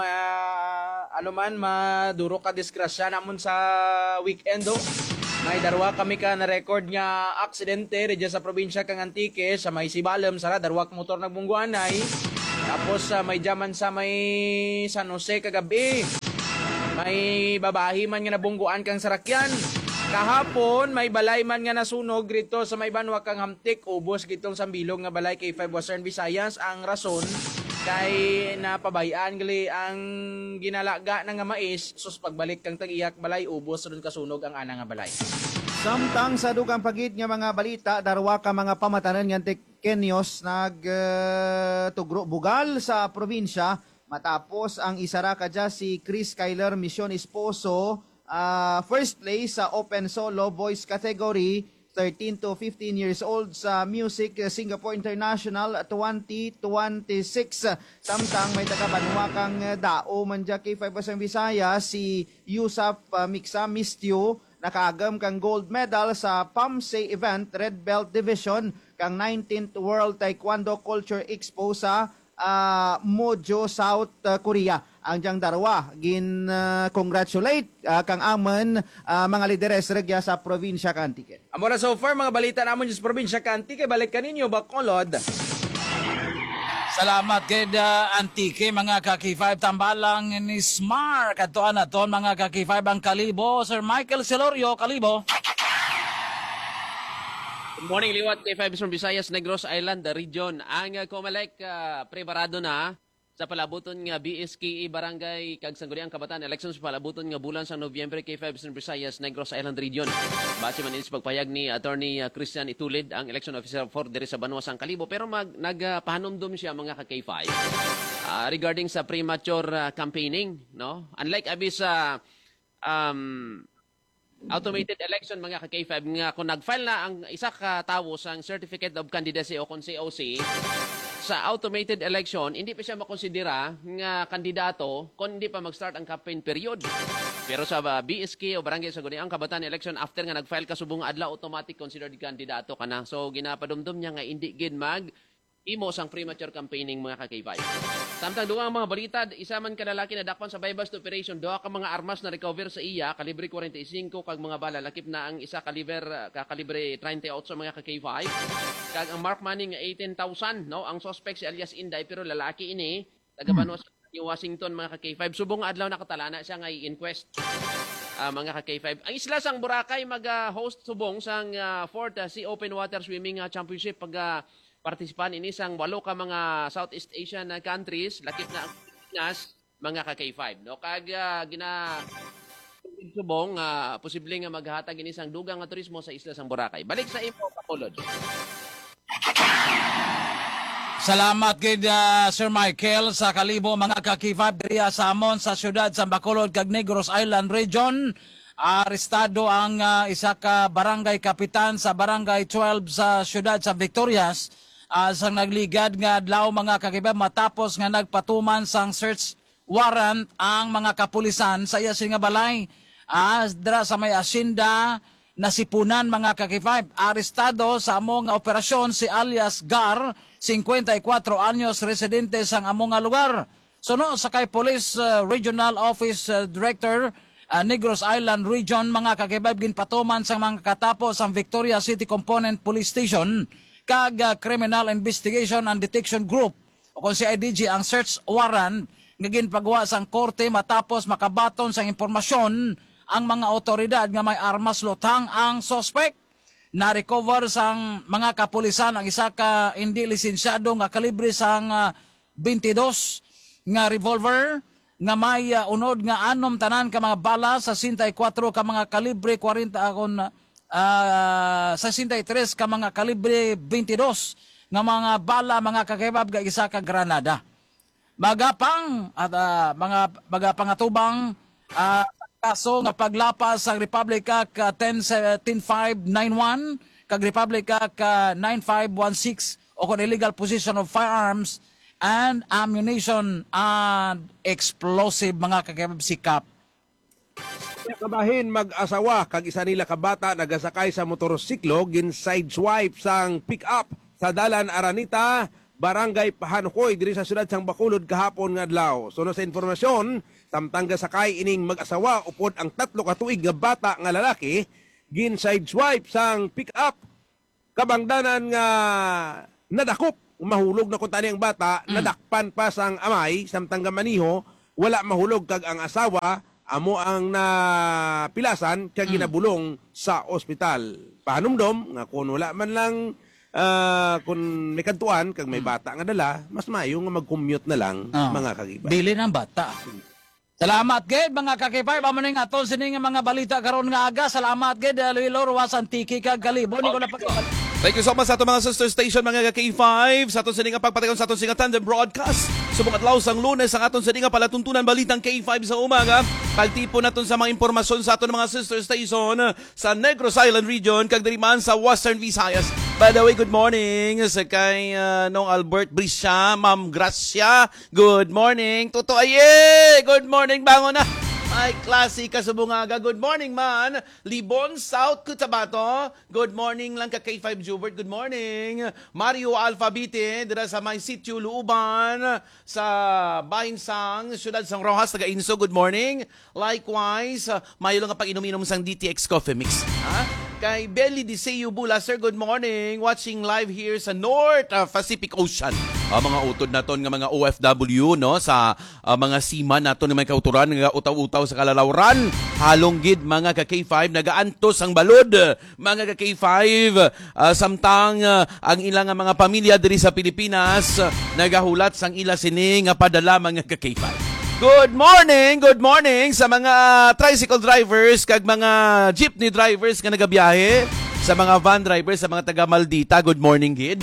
Speaker 18: maduro ka disgrasya namon sa weekend. May darwa kami ka na record nga aksidente dyan sa probinsya kang Antique sa may Sibalem sara darwak motor nagbungguanay. Tapos may jaman sa may San Jose kagabi. May babahi man nga nabungguan kang sarakyan. Kahapon may balay man nga nasunog rito sa may Banwa kang Hamtik, ubos gitong sambilog nga balay kay 5 Western Visayas. Ang rason kay napabayaan gali ang ginalaga na nga mais, sus pagbalik kang tagiyak balay ubos ron kasunog ang ana nga balay.
Speaker 21: Samtang sa dugang pagid nga mga balita, darwa ka mga pamatanan nga Kenyos tugro bugal sa probinsya matapos ang isara kadya si Chris Kyler Mission Esposo first place sa Open Solo Boys category 13 to 15 years old sa Music Singapore International 2026. Samtang may taga-Banwa kang dao man dya kay 5 Visayas si Yusuf Mixa Mistyo nakaagam kang gold medal sa PAMSE event Red Belt Division kang 19th World Taekwondo Culture Expo sa Mojo, South Korea. Ang diyang darwa, congratulate kang amon mga lideres regya sa probinsya ka Antique.
Speaker 18: Amora so far mga balita namon sa probinsya ka Antique, balik kaninyo Bacolod.
Speaker 9: Salamat kay Antique mga kaki-5 tambalang ni Smart kadtuan naton mga kaki-5 ang Kalibo Sir Michael Celorio Kalibo.
Speaker 19: Good morning, liwat kay 5 from Visayas, Negros Island, the region. Ang Comelec preparado na sa palabuton nga BSKE Barangay kag Sangguniang Kabataan elections palabuton nga bulan sa Nobyembre kay 5 from Visayas, Negros Island region. Base man inis pagpayag ni Attorney Christian Itulid, ang election officer for diri sa Banwa sang Kalibo, pero nagpahanumdum siya mga ka-K5 regarding sa premature campaigning, no? Unlike abis sa automated election mga ka-K5 nga kung nag-file na ang isa ka tawo sang Certificate of Candidacy o kung COC sa automated election, hindi pa siya makonsidera nga kandidato kung hindi pa mag-start ang campaign period. Pero sa BSK o Barangay Sangguniang Kabataan election, after nga nag-file ka subong adlaw, automatic considered kandidato ka na. So ginapadumdum niya nga hindi gid imo sang premature campaigning mga ka-K5. Samtang duwa ang mga balita, isa man kalalaki na dakpan sa buy-bust operation, duha ka mga armas na recover sa iya, kalibre 45 kag mga bala, lakip na ang isa kalibre 38 mga ka-K5. Kag ang mark money nga 18,000, no? Ang suspect si alias Inday pero lalaki ini, taga Banwa sa Washington mga ka-K5. Subong adlaw nakatalana siya nga i-inquest. Mga ka-K5. Ang isla sang Boracay mag-host subong sang 4th Sea Open Water Swimming Championship pag partisipan ini sang 8 ka mga Southeast Asian countries, lakip na ang Pilipinas, mga ka-K5. No? Kag subong, posibleng maghatag ini sang dugang nga turismo sa isla sang Boracay. Balik sa imo, Bacolod.
Speaker 9: Salamat kay Sir Michael sa Kalibo mga ka-K5 diri sa amon sa siyudad sa Bacolod kag Negros Island region. Arestado ang isa ka barangay kapitan sa barangay 12 sa siyudad sa Victorias sang nagligad nga adlaw mga ka-K5 matapos nga nagpatuman sang search warrant ang mga kapulisan sa iya nga balay dira sa may asyenda nasipunan mga ka-K5. Arestado sa among operasyon si alias Gar, 54 anyos, residente sang among lugar. Suno sa kay Police Regional Office Director Negros Island Region mga ka-K5 ginpatuman sang mga katapos ang Victoria City Component Police Station kag Criminal Investigation and Detection Group o kung CIDG ang search warrant nga ginpagawa sang korte matapos makabaton sang impormasyon ang mga otoridad nga may armas lutang ang suspect. Na-recover sang mga kapulisan ang isa ka hindi lisensyado nga kalibre sang 22 nga revolver nga may unod nga anom tanan ka mga bala sa 64 ka mga kalibre 40 sa 63 ka mga kalibre 22 nga mga bala mga kakibab ga isa ka granada. Magapang at mga pangatubang kaso nga paglapas sa Republic Act 10591 kag Republic Act 9516 o kung illegal possession of firearms and ammunition and explosive mga kakibab sikap.
Speaker 20: Kabahin mag-asawa kag isa nila kabata nagasakay sa motorsiklo gin sideswipe sang pick-up sa dalan Aranita, Barangay Pahankoy diri sa siyudad sang Bacolod kahapon nga adlaw. Suno sa informasyon, samtang gasakay ining mag-asawa upod ang 3 ka tuig nga bata nga lalaki gin sideswipe sang pick-up. Kabangdanan nga nadakop, mahulog na kuntani ang bata, nadakpan pa sang amay samtang gamaniho, wala mahulog kag ang asawa amo ang napilasan kag ginabulong sa ospital. Pahanumdom nga kung wala man lang kung may kantuan kag may bata nga dala, mas mayo nga mag-commute na lang mga kakibay.
Speaker 9: Dili ng bata. Salamat gid mga kakipay, amo ning aton sining mga balita karon nga aga. Salamat gid Luilo Ruwasan Tiki kag Kalibo ni ko na
Speaker 1: Thank you so much sa ato mga sister station mga K5 sa aton sining pagpatayon sa aton singa tandem broadcast. Subong adlaw sang Lunes ang aton sining palatuntunan balitang K5 sa umaga. Pagtipon naton sa mga impormasyon sa aton mga sister station sa Negros Island region kag diri man sa Western Visayas. By the way, good morning sa kay Nong Albert Brisha, Ma'am Gracia. Good morning. Toto aye. Good morning bangon na. Ay, klase kasubungaga. Good morning, man. Libon, South Cotabato. Good morning lang ka K5 Jubert. Good morning. Mario Alfabite, dira sa may sitio Luuban, sa Bahinsang, Siyudad Sang Rojas, taga Inso. Good morning. Likewise, mayo lang nga pag-inom-inom sang DTX Coffee Mix. Ha? Kay Belly Diseo Bula, sir, good morning. Watching live here sa North Pacific Ocean. Mga utod naton nga mga OFW no sa mga seaman naton nga may kauturan nga utaw-utaw sa kalalawran. Halong gid mga ka K5 nagaantos ang balod mga ka K5 samtang ang ilang mga pamilya diri sa Pilipinas nagahulat sang ila sini nga padala mga ka K5. Good morning sa mga tricycle drivers kag mga jeepney drivers nga nagabiyahe, sa mga van drivers, sa mga taga Maldita, good morning gid.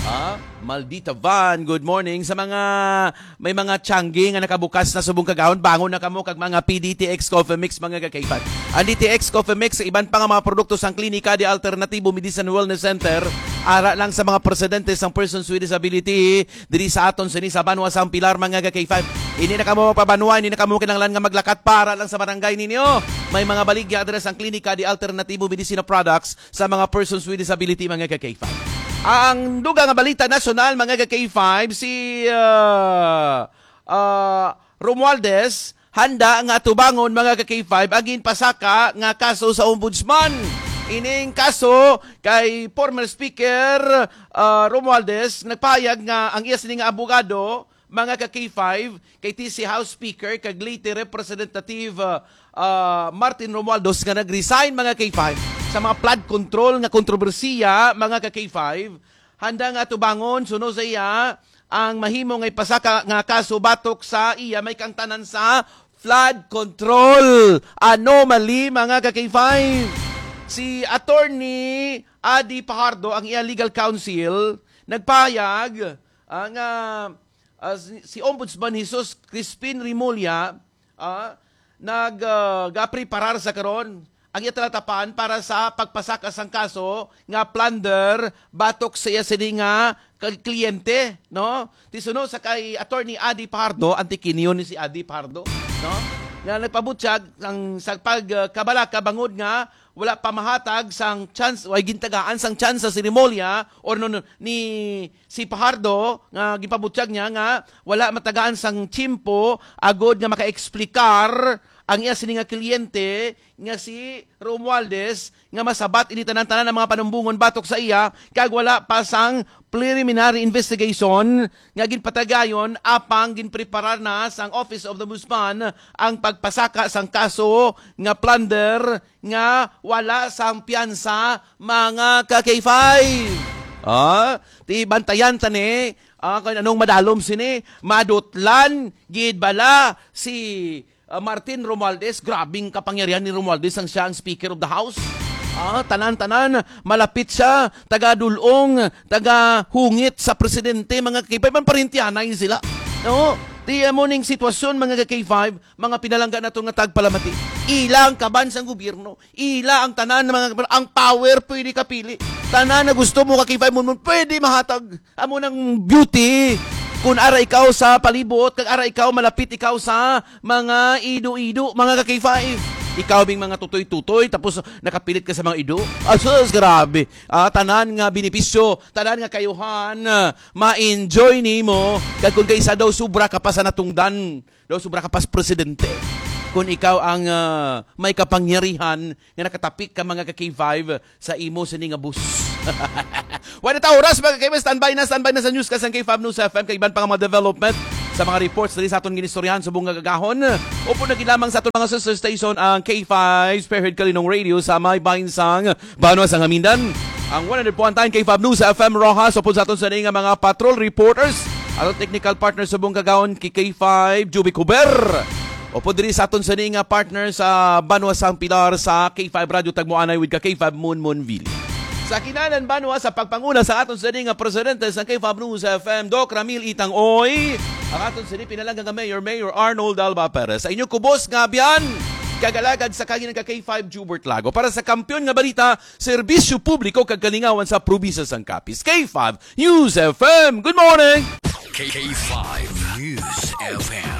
Speaker 1: Maldita van, good morning sa mga may mga tiyanggi nga nakabukas na subong kagahon, bangon na kamo kag mga PDTX Coffee Mix mga kakaipan. Ang DTX Coffee Mix sa iban pa nga mga produkto sang Klinika de Alternativo Medicine Wellness Center, ara lang sa mga presidente sang persons with disability diri sa aton sini sa Banwa sang Pilar mga kakaipan. Ini na kamo pabanwa, ini na kamo kinahanglan nga maglakat para lang sa barangay ninyo. May mga baligya adres ang Klinika de Alternativo Medicine Products sa mga persons with disability mga kakaipan. Ang dugang nga balita nasyonal mga K5 si Romualdez handa nga tubangon mga K5 agin pasaka nga kaso sa ombudsman. Ining kaso kay former speaker Romualdez nagpayag nga ang iya sining nga abogado mga K5 kay TC House Speaker kag Leyte Representative Martin Romualdez nga nag-resign mga K5 sa mga flood control nga kontrobersiya mga ka-K5, handa nga tubangon suno sa iya ang mahimo nga ipasaka nga kaso batok sa iya may kangtanan sa flood control anomaly mga ka-K5. Si Attorney Adi Pajardo ang iya legal counsel nagpayag nga si Ombudsman Jesus Crispin Rimulya nag-preparar sa karon ang iya talatapan para sa pagpasaka sang kaso nga plunder batok sa iya sini nga kliyente, no? Tisuno sa kay Attorney Adi Pardo, antikinyo ni si Adi Pardo, no? Nga nagpabutyag ang sa pagkabala kabangod nga wala pamahatag sang chance way gintagaan sang chance sa seremolya or ni si Pajardo nga gipabutyag niya nga wala matagaan sang chimpo agod nga maka-eksplikar ang iya sini nga kliyente nga si Romualdez nga masabat ini tanan-tanan ng mga panumbungon batok sa iya kag wala pa sang preliminary investigation nga ginpatagayon apang ginpreparar na sang Office of the Ombudsman ang pagpasaka sang kaso nga plunder nga wala sang piyansa mga ka-K5. Ti bantayan tani anong madalom sini madutlan gid bala si Martin Romualdez, grabing kapangyarihan ni Romualdez ang siya ang Speaker of the House. Tanan-tanan, malapit siya, taga-dulong, taga-hungit sa presidente, mga K5, man parintianay sila. No? Tiya mo ning sitwasyon, mga K5, mga pinalangga na itong tagpalamati. Ila ang kaban sa gobyerno, ila ang tanan, mga, ang power, pwede kapili. Tanan na gusto mo, K5, mo pwede mahatag. Amo ng beauty. Kung ara ikaw sa palibot, kag ara ikaw malapit ikaw sa mga ido-ido, mga ka-K5. Ikaw bing mga tutoy-tutoy, tapos nakapilit ka sa mga ido. Asus, grabe. Tanan nga benepisyo, tanan nga kayuhan, ma-enjoy nimo. Kag kung kaysa daw sobra ka pa sa natungdan, daw sobra ka pa sa presidente. Kung ikaw ang may kapangyarihan nga nakatapik ka mga ka-K5 sa imo sa nga bus. Wala ta oras mga ka-K5, standby na sa news kasang K5 News FM kay iban pa nga mga development sa mga reports dali sa aton ginistoryahan sa bunga gagahon. Opo na ginamang sa aton mga sister station ang K5 Spearhead Kalinong Radio sa may bahinsang Banwa sa Hamindan. Ang 100.9 K5 News FM Rojas opo sa aton sa nga mga patrol reporters. Aton technical partner sa bunga gagahon K5 Juby Kuber. Opo diri sa aton sa nga partner sa Banwa sang Pilar sa K5 Radio Tagmoanay with K5 Monmonville. Sa kinanan Banwa sa pagpanguna sa aton sa nga presidente sa K5 News FM Doc Ramil Itang Oy. Ang aton sa pinalanggang nga Mayor Arnold Alba Perez. Sa inyo kubos nga biyan kagalagad sa kaginang ka K5 Jubert Lago para sa kampiyon nga balita, serbisyo publiko kag kalingawan sa probinsya sang Capiz. K5 News FM. Good morning.
Speaker 2: K5 News FM.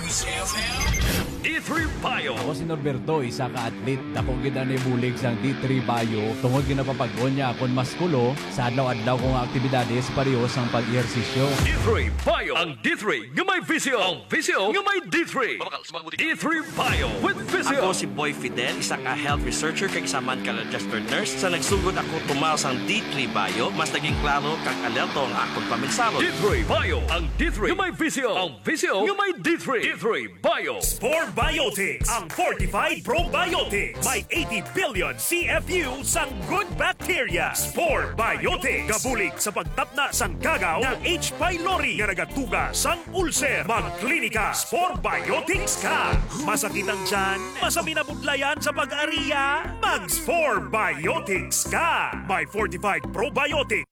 Speaker 2: D3 Bio.
Speaker 4: Ako si Norberto, isa ka atlet. Dakong ginanay bulig sang D3 Bio. Tungod ginapapagod niya akong maskulo sa adlaw-adlaw kong aktibidades pareho sang pag-ehersisyo.
Speaker 2: D3 Bio. Ang D3 nga may visyo. Ang visyo nga may D3. D3 Bio with visyo.
Speaker 12: Ako si Boy Fidel, isa ka health researcher kag isaman ka registered nurse. Sa nagsugod ako tumaw sang D3 Bio, mas naging klaro kag alerto ang akong paminsalo.
Speaker 2: D3 Bio. Ang D3 nga may visyo. Ang visyo nga may D3. D3 Bio.
Speaker 6: Sport Biotics, ang Fortified Probiotics. May 80 billion CFU sang good bacteria. Sport Biotics. Gabulig sa pagtapna sang kagaw ng H. pylori nga nagatuga sang ulcer. Magklinika Sport Biotics ka. Masakit ang tiyan, masami na budlayan sa pag-ariya. Mag-Sport Biotics ka. May Fortified Probiotics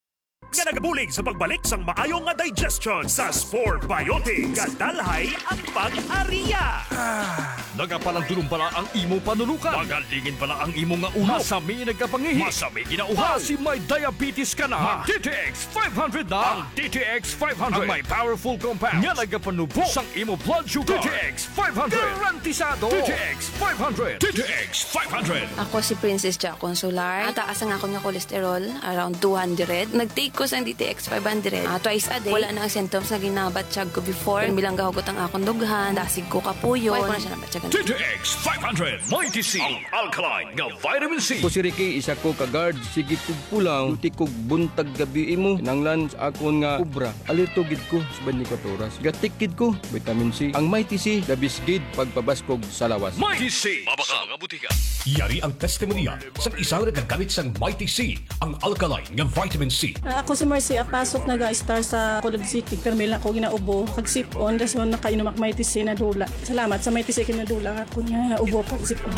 Speaker 6: nga nagabulig sa pagbalik sang maayong nga digestion sa Sport Biotics. Kadalhay ang pag-ariya.
Speaker 2: Nagapalang tulong pala ang imo panulukan. Magalingin pala ang imo nga uhaw. Masami nagkapangihi. Masami ginauhaw. Si may diabetes ka na. DTX 500 na. Ang DTX 500. Ang may powerful compounds. Nga nagapanubo sang imo blood sugar. DTX 500. Garantisado. DTX 500. DTX 500.
Speaker 22: Ako si Princess Jack Consular. Taas ang ako nga kolesterol, around 200. Nag-take ko sa DTX 500. Twice a day. Wala na ang symptoms na ginabatsyag ko before. Bilang gahugot ang akong dughan. Dasig ko kapuyo. Wala ko na siya nabatyagan.
Speaker 2: DTX 500. Mighty C. Ang alkaline nga vitamin C.
Speaker 23: Ko si Ricky, isa ko ka-guard. Sige kog pulang. Luti kog buntag gabi imo. Nanglan sa akon nga kubra. Alito gid ko sa 24 oras. Gatikid ko. Vitamin C. Ang Mighty C. Dabis gid pagpabaskog sa lawas.
Speaker 2: Mighty C. Mabaka mga butika. Yari ang testimonya sa isang nagagamit sang Mighty C. Ang alkaline nga vitamin C.
Speaker 24: Ako si Marcy Apasok nag-star sa Colod City. Pero may lang ako ginaubo. Pagsipon, das mo nakainom ak Mighty C na dula. Salamat sa Mighty C kinadula ako nga ubo pagsipon.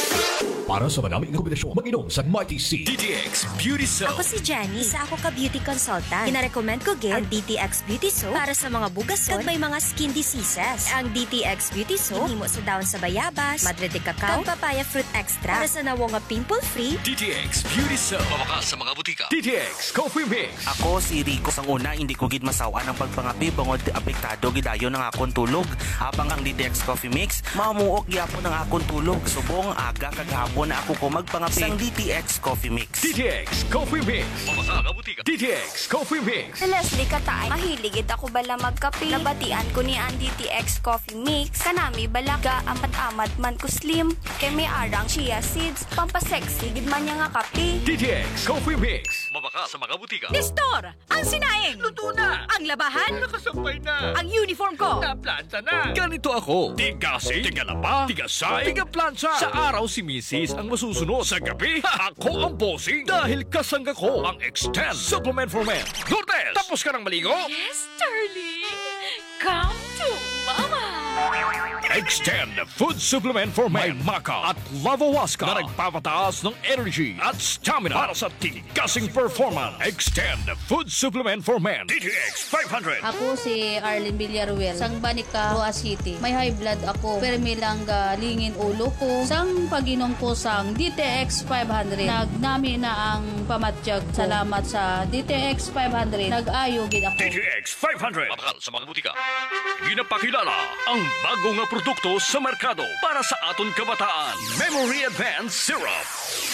Speaker 2: Para sa maraming kombinasyon, mag-inom sa Mighty C. DTX Beauty Soap.
Speaker 25: Ako si Jenny. Isa ako ka-beauty consultant. Gina-recommend ko ang DTX Beauty Soap para sa mga bugason kag may mga skin diseases. Ang DTX Beauty Soap, hinimo sa daon sa bayabas, madre de cacao, kag papaya fruit extra para sa nawo nga pimple-free.
Speaker 2: DTX Beauty Soap. Mabakas sa mga butika. DTX Coffee Mix.
Speaker 12: Ako si Rico. Sang una, hindi ko gid masawa ng pagpangapi bangod apektado gidayon ng akong tulog. Habang ang DTX Coffee Mix, mamuok gyapon ng akong tulog. Subong aga kagahapon na ako ko magpangapi sang DTX Coffee Mix.
Speaker 2: DTX Coffee Mix. Mabaka butika. DTX Coffee Mix.
Speaker 26: Leslie Katay, mahiligid ako bala magkape. Nabatian ko ni ang DTX Coffee Mix. Kanami bala ga amat-amat man ko slim. Kay may arang chia seeds. Pampasexy gid man niya nga kape.
Speaker 2: DTX Coffee Mix. Mabaka sa mga butika.
Speaker 27: Nestor, ang sinaing.
Speaker 2: Luto na.
Speaker 27: Ang labahan.
Speaker 2: Nakasampay na.
Speaker 27: Ang uniform ko.
Speaker 2: Naplanta na. Ganito ako. Tigasing, tigalapa, tigasay, tigaplantsa. Sa araw si Mrs. ang masusunod. Sa gabi, ako ang bossing. Dahil kasangga ko ang Extend Supplement for Men. Lourdes, tapos ka ng maligo?
Speaker 27: Yes, darling. Come to Mama.
Speaker 2: Extend Food Supplement for Men, may Maca at Lavawaska na nagpapataas ng energy at stamina para sa tigasing performance. Extend Food Supplement for Men, DTX 500.
Speaker 3: Ako si Arlene Villaruel, sang Banica, Roa City. May high blood ako, pero may lang lingin ulo ko. Sang pag-inom ko sang DTX 500, nagnami na ang pamatsyag. Salamat sa DTX 500, nag-ayo gid ako.
Speaker 2: DTX 500. Mabakal sa mga butika. Ginapakilala ang bagong produkto sa merkado para sa aton kabataan. Memory Advanced Syrup.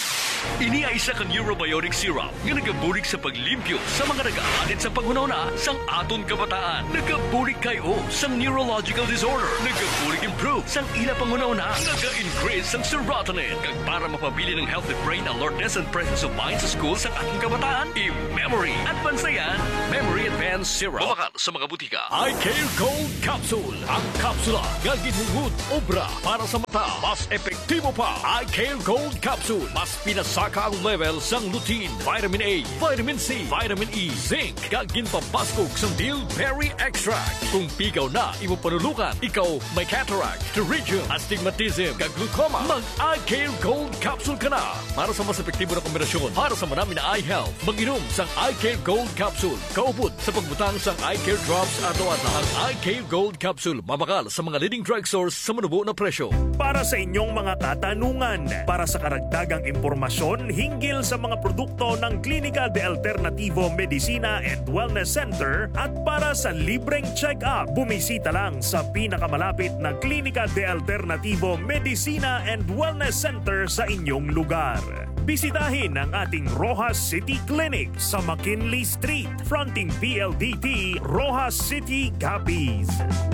Speaker 2: Ini ay isa ka neurobiotic syrup nga nagabulig sa paglimpyo sa mga nagaalit sa panghunahuna sang aton kabataan. Nagabulig kayo sang neurological disorder. Nagabulig improve sang ila panghunahuna. Naga-increase sang serotonin. Kag para mapabili ng healthy brain alertness and presence of mind sa school sang ating kabataan. I-Memory Advance na yan. Memory Advanced Syrup. Mabakal sa mga butika. iCare Gold Capsule. Ang kapsula nga ginhungod obra para sa mata. Mas epektibo pa. iCare Gold Capsule. Mas pinasaka ang level sang lutein, vitamin A, vitamin C, vitamin E, zinc, kag ginpabaskog sang bilberry extract. Kung pigaw na imo panulukan, ikaw may cataract, pterygium, astigmatism, kag glaucoma, mag-iCare Gold Capsule ka na. Para sa mas epektibo na kombinasyon, para sa marami na eye health, mag-inom sang iCare Gold Capsule. Kaupod sa pagbutang sang iCare Drops ato-ato. Ang iCare Gold Capsule, mabakal sa mga leading drugstores sa manubo na presyo.
Speaker 6: Para sa inyong mga katanungan, para sa karagdagang impormasyon hinggil sa mga produkto ng Clínica de Alternativo Medicina and Wellness Center at para sa libreng check-up, bumisita lang sa pinakamalapit na Clínica de Alternativo Medicina and Wellness Center sa inyong lugar. Bisitahin ang ating Rojas City Clinic sa McKinley Street, fronting PLDT, Rojas City, Capiz.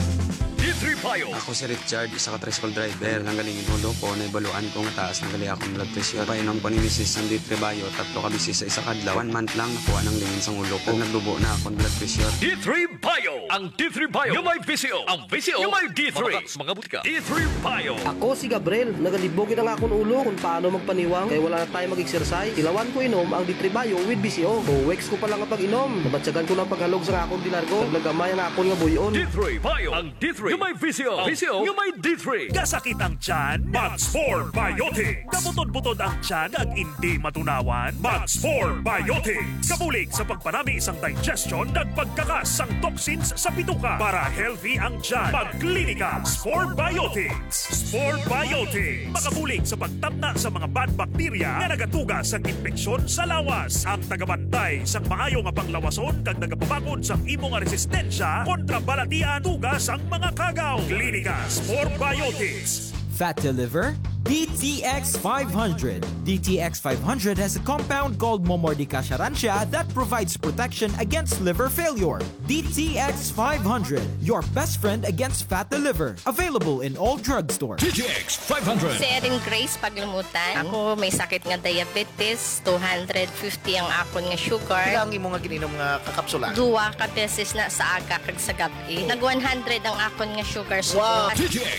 Speaker 2: D3 Payo.
Speaker 5: Ako si Richard, isa ka tricycle driver. Nanggalingin ulo ko, naibaluan ko nga taas ng gali akong blood pressure. Painom ko ni Mrs. ng D3 Bayo, 3 ka bisis sa isa kadlaw. 1 month lang nakuha ng lingin sa ulo ko. Nagdubo na akong blood pressure.
Speaker 2: D3 Bayo. Ang D3 Bayo yung may VCO. Ang VCO yung may D3. Mabakal sa mga butika. D3 Bayo.
Speaker 7: Ako si Gabriel. Nagalibogin ang akong ulo kung paano magpaniwang. Kaya wala na tayo mag-exercise. Ilawan ko inom ang D3 Bayo with VCO. Weeks ko pa lang ang pag-inom. Nabatsagan ko ng paghalog sa akong dinargo. Naglagamay ang akong nga buyon.
Speaker 2: D3 Bayo. Ang D3 yung may VCO. VCO yung may D3.
Speaker 6: Kasakit ang tiyan, Max 4 Biotics. Kabutod-butod ang tiyan ag hindi matunawan, Max 4 Biotics. Kabulig sa pagpanami isang digestion ag pagkakas ang toxins sa bituka. Para healthy ang tiyan, mag-Clinica Spore Biotics. Spore Biotics. Makabulig sa pagtamna sa mga bad bacteria na nagatugas ang infeksyon sa lawas. Ang tagabantay sa maayo nga panglawason kag nagapabakod sa imong resistensya kontra balatian tugas ang mga kagaw. Clinica Spore Biotics.
Speaker 8: Fatty liver? DTX 500. DTX 500 has a compound called Momordica charantia that provides protection against liver failure. DTX 500, your best friend against fatty liver. Available in all drugstores.
Speaker 2: DTX 500.
Speaker 10: Si Erin Grace Paglumutan. Ako may sakit nga diabetes, 250 ang akon nga sugar.
Speaker 11: Ilang imo nga gininom nga kakapsula?
Speaker 10: 2 ka beses na sa aga kag sa gabi. Nag 100 ang akon nga sugar.
Speaker 2: Wow. DTX